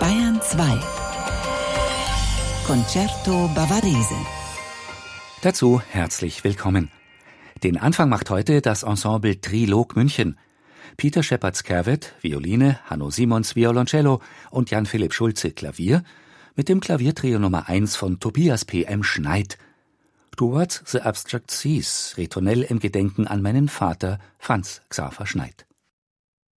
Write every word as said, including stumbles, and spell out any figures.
Bayern zwei. Concerto Bavarese. Dazu herzlich willkommen. Den Anfang macht heute das Ensemble Trilog München. Peter Shepard-Skervett, Violine, Hanno Simons, Violoncello und Jan-Philipp Schulze, Klavier, mit dem Klaviertrio Nummer eins von Tobias P M Schneid. Towards the Abstract Seas, Ritornell im Gedenken an meinen Vater Franz Xaver Schneid.